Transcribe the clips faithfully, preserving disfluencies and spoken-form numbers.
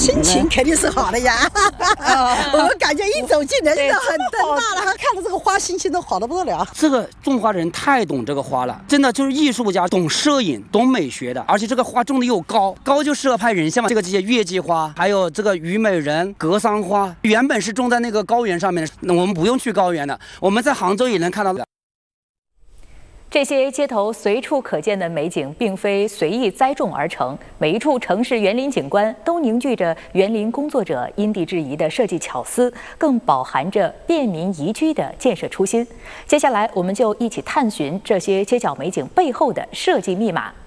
心情肯定是好的呀。我们感觉一走进来就很灯大了，看着这个花心情都好得不得了。 这个种花的人太懂这个花了，真的就是艺术家，懂摄影，懂美学的，而且这个花种的又高，高就适合拍人像嘛。这个这些月季花，还有这个虞美人、格桑花，原本是种在那个高原上面的，那我们不用去高原的，我们在杭州也能看到的。 这些街头随处可见的美景，并非随意栽种而成，每一处城市园林景观都凝聚着园林工作者因地制宜的设计巧思，更饱含着便民宜居的建设初心。接下来，我们就一起探寻这些街角美景背后的设计密码。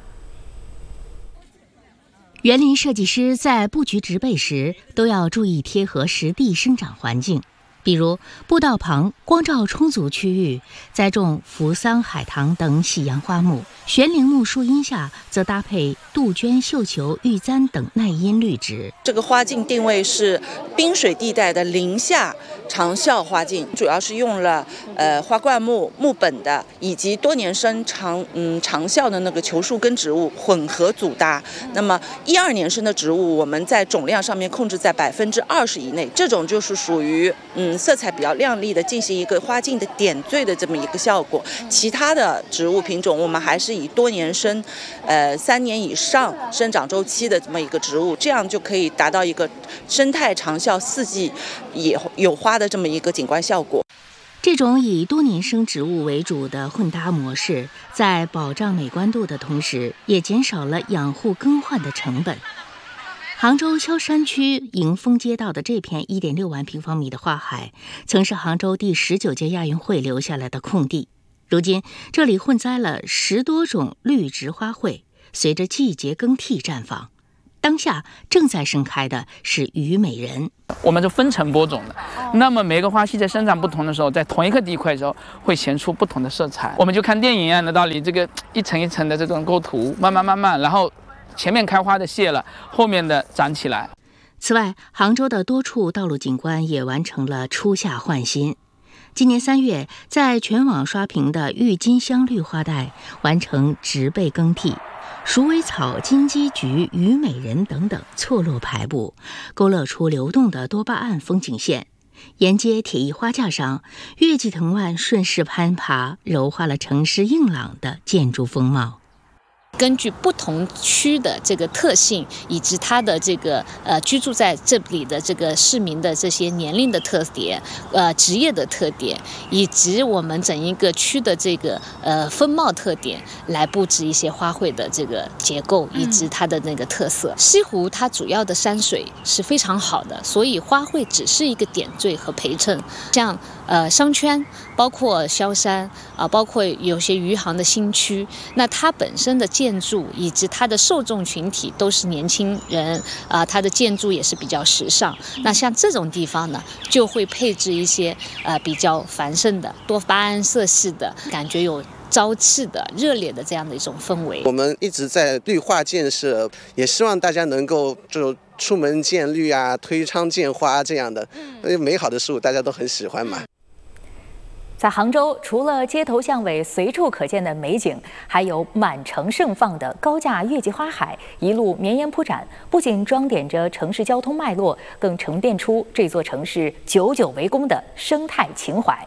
园林设计师在布局植被时，都要注意贴合实地生长环境。比如步道旁光照充足区域栽种扶桑、海棠等喜阳花木，悬铃木树荫下则搭配杜鹃、绣球、玉簪等耐阴绿植。 这个花径定位是滨水地带的林下长效花径，主要是用了呃花灌木、木本的以及多年生长嗯长效的那个球树根植物混合组搭。那么一二年生的植物，我们在总量上面控制在百分之二十以内，这种就是属于嗯。色彩比较亮丽的进行一个花径的点缀的这么一个效果。其他的植物品种我们还是以多年生呃三年以上生长周期的这么一个植物，这样就可以达到一个生态长效四季也有花的这么一个景观效果。 这种以多年生植物为主的混搭模式，在保障美观度的同时，也减少了养护更换的成本。杭州萧山区迎风街道的这片 一点六万平方米的花海，曾是杭州第十九届亚运会留下来的空地。如今，这里混栽了十多种绿植花卉，随着季节更替绽放。当下正在盛开的是虞美人。 我们是分层播种的，那么每个花期在生长不同的时候，在同一个地块的时候，会显出不同的色彩。我们就看电影一样的道理，这个一层一层的这种构图，慢慢慢慢，然后前面开花的谢了，后面的长起来。 此外，杭州的多处道路景观也完成了初夏换新。今年三月，在全网刷屏的郁金香绿花带完成植被更替，鼠尾草、金鸡菊、虞美人等等错落排布，勾勒出流动的多巴胺风景线。沿街铁艺花架上，月季藤蔓顺势攀爬，柔化了城市硬朗的建筑风貌。 根据不同区的这个特性，以及它的这个呃居住在这里的这个市民的这些年龄的特点、呃职业的特点，以及我们整一个区的这个呃风貌特点，来布置一些花卉的这个结构以及它的那个特色。嗯、西湖它主要的山水是非常好的，所以花卉只是一个点缀和陪衬。像呃商圈，包括萧山啊、呃，包括有些余杭的新区，那它本身的建筑以及它的受众群体都是年轻人啊、呃，它的建筑也是比较时尚。那像这种地方呢，就会配置一些呃比较繁盛的多巴胺色系的，感觉有朝气的、热烈的这样的一种氛围。 我们一直在绿化建设，也希望大家能够就出门见绿啊，推窗见花这样的，嗯，美好的事物大家都很喜欢嘛。 在杭州，除了街头巷尾随处可见的美景，还有满城盛放的高架月季花海，一路绵延铺展，不仅装点着城市交通脉络，更沉淀出这座城市久久为功的生态情怀。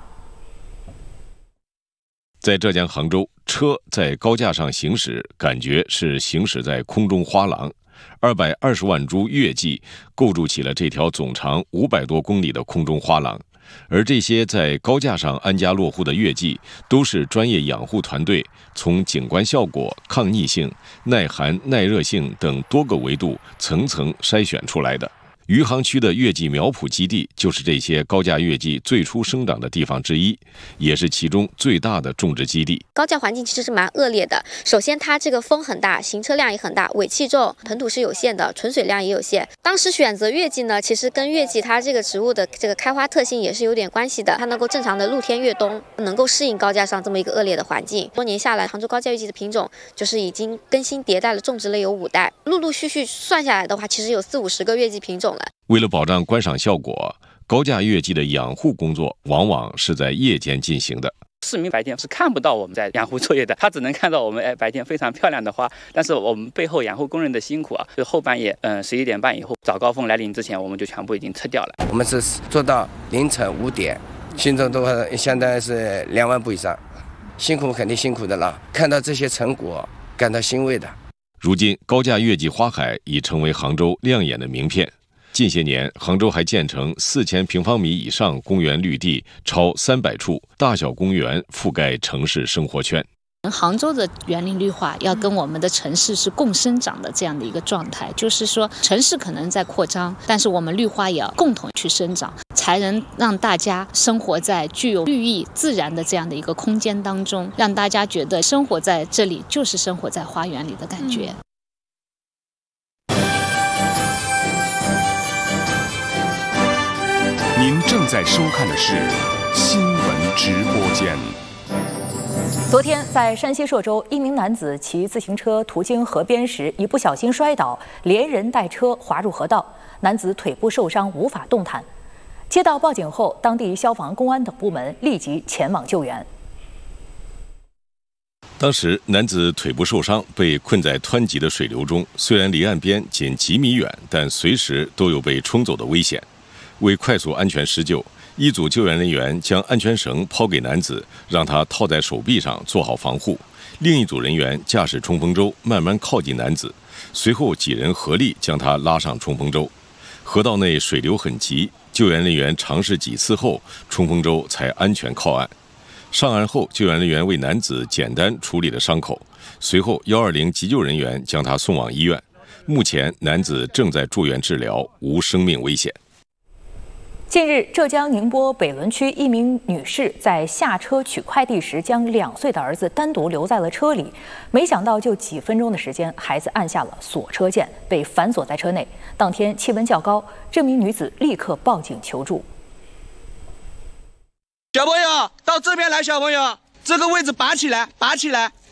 在浙江杭州，车在高架上行驶，感觉是行驶在空中花廊。二百二十万株月季构筑起了这条总长五百多公里的空中花廊。而这些在高架上安家落户的月季，都是专业养护团队从景观效果、抗逆性、耐寒、耐热性等多个维度层层筛选出来的。余杭区的月季苗圃基地就是这些高架月季最初生长的地方之一，也是其中最大的种植基地。 高架环境其实是蛮恶劣的，首先它这个风很大，行车量也很大，尾气重，盆土是有限的，存水量也有限。当时选择月季呢，其实跟月季它这个植物的这个开花特性也是有点关系的，它能够正常的露天越冬，能够适应高架上这么一个恶劣的环境。多年下来，杭州高架月季的品种就是已经更新迭代了，种植了有五代，陆陆续续算下来的话，其实有四五十个月季品种。 为了保障观赏效果，高架月季的养护工作往往是在夜间进行的。 市民白天是看不到我们在养护作业的，他只能看到我们哎白天非常漂亮的花，但是我们背后养护工人的辛苦啊，就后半夜嗯十一点半以后早高峰来临之前，我们就全部已经撤掉了。 我们是做到凌晨五点，行走都相当于是两万步以上，辛苦肯定辛苦的了，看到这些成果感到欣慰的。 如今高架月季花海已成为杭州亮眼的名片。近些年，杭州还建成四千平方米以上公园绿地超三百处，大小公园覆盖城市生活圈。 杭州的园林绿化要跟我们的城市是共生长的这样的一个状态，就是说城市可能在扩张，但是我们绿化也要共同去生长，才能让大家生活在具有绿意自然的这样的一个空间当中，让大家觉得生活在这里就是生活在花园里的感觉。嗯您正在收看的是新闻直播间。 昨天，在山西朔州，一名男子骑自行车途经河边时，一不小心摔倒，连人带车滑入河道，男子腿部受伤，无法动弹。接到报警后，当地消防、公安等部门立即前往救援。 当时，男子腿部受伤，被困在湍急的水流中，虽然离岸边仅几米远，但随时都有被冲走的危险。为快速安全施救，一组救援人员将安全绳抛给男子，让他套在手臂上做好防护。另一组人员驾驶冲锋舟慢慢靠近男子，随后几人合力将他拉上冲锋舟。河道内水流很急，救援人员尝试几次后，冲锋舟才安全靠岸。上岸后，救援人员为男子简单处理了伤口，随后一二零急救人员将他送往医院。目前，男子正在住院治疗，无生命危险。 近日，浙江宁波北仑区一名女士在下车取快递时，将两岁的儿子单独留在了车里，没想到就几分钟的时间，孩子按下了锁车键，被反锁在车内。当天气温较高，这名女子立刻报警求助。 小朋友，到这边来，小朋友，这个位置拔起来，拔起来，